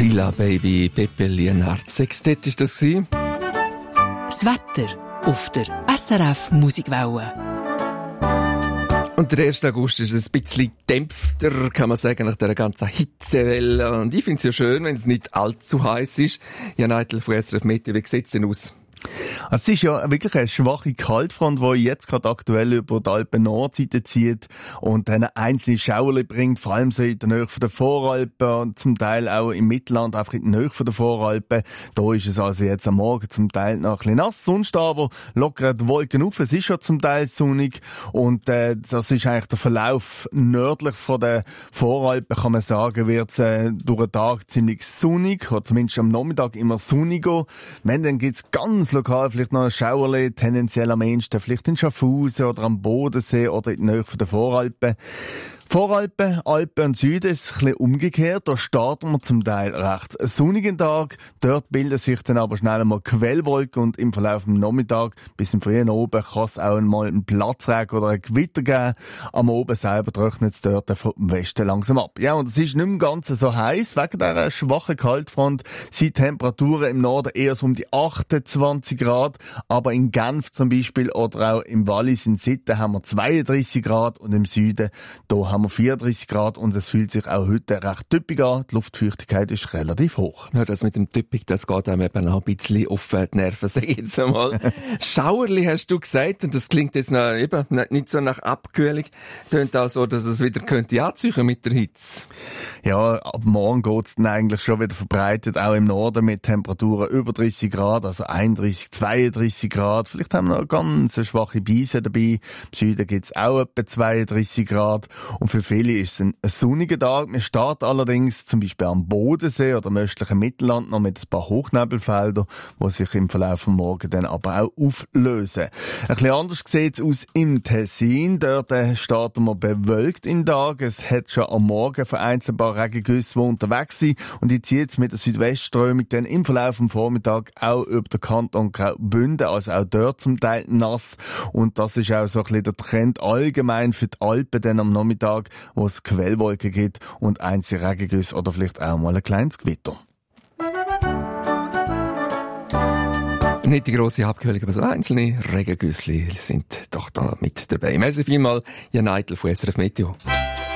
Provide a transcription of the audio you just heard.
Sheila Baby, Pepe Lienhardt Sextett ist das gewesen. Das Wetter auf der SRF Musikwelle. Und der 1. August ist ein bisschen gedämpfter, kann man sagen, nach dieser ganzen Hitzewelle. Und ich finde es ja schön, wenn es nicht allzu heiß ist. Jan Eitel von SRF Meteo, wie sieht es denn aus? Es ist ja wirklich eine schwache Kaltfront, die jetzt gerade aktuell über die Alpen-Nordseite zieht und dann einzelne Schauerli bringt, vor allem so in der Nähe der Voralpen und zum Teil auch im Mittelland, einfach in der Nähe der Voralpen. Da ist es also jetzt am Morgen zum Teil noch ein bisschen nass, sonst aber lockern die Wolken auf. Es ist schon zum Teil sonnig und das ist eigentlich der Verlauf nördlich von den Voralpen, kann man sagen, wird es durch den Tag ziemlich sonnig, oder zumindest am Nachmittag immer sonniger. Wenn, dann gibt's ganz lokal vielleicht noch ein Schauerli, tendenziell am ehesten vielleicht in Schaffhausen oder am Bodensee oder in der Nähe der Voralpen. Voralpen, Alpen und Süden ist es ein bisschen umgekehrt. Da starten wir zum Teil recht sonnigen Tag. Dort bilden sich dann aber schnell einmal Quellwolken und im Verlauf des Nachmittags bis im frühen Abend kann es auch einmal einen Platzregen oder ein Gewitter geben. Am Abend selber trocknet es dort vom Westen langsam ab. Ja, und es ist nicht mehr ganz so heiß. Wegen dieser schwachen Kaltfront sind Temperaturen im Norden eher so um die 28 Grad. Aber in Genf zum Beispiel oder auch im Wallis in Sitten haben wir 32 Grad und im Süden, da haben wir 34 Grad und es fühlt sich auch heute recht typisch an. Die Luftfeuchtigkeit ist relativ hoch. Ja, das mit dem Typisch, das geht einem eben auch ein bisschen auf die Nerven, sag ich jetzt einmal. Schauerli hast du gesagt und das klingt jetzt noch, eben nicht so nach Abkühlung. Tönt auch so, dass es wieder könnte anziehen mit der Hitze. Ja, ab morgen geht's dann eigentlich schon wieder verbreitet, auch im Norden mit Temperaturen über 30 Grad, also 31, 32 Grad. Vielleicht haben wir noch eine ganz schwache Beise dabei. Im Süden gibt's auch etwa 32 Grad. Und für viele ist es ein sonniger Tag. Wir starten allerdings zum Beispiel am Bodensee oder im östlichen Mittelland noch mit ein paar Hochnebelfeldern, die sich im Verlauf des Morgens dann aber auch auflösen. Ein bisschen anders sieht es aus im Tessin. Dort starten wir bewölkt in den Tag. Es hat schon am Morgen vereinzelt ein paar Regengüsse, die unterwegs sind. Und die zieht es mit der Südwestströmung dann im Verlauf des Vormittags auch über den Kanton Graubünden. Also auch dort zum Teil nass. Und das ist auch so ein bisschen der Trend allgemein für die Alpen dann am Nachmittag, wo es Quellwolken gibt und einzelne Regengüsse oder vielleicht auch mal ein kleines Gewitter. Nicht die grosse Abkühlung, aber so einzelne Regengüsse sind doch da mit dabei. Merci vielmals, Jan Eitel von SRF Meteo.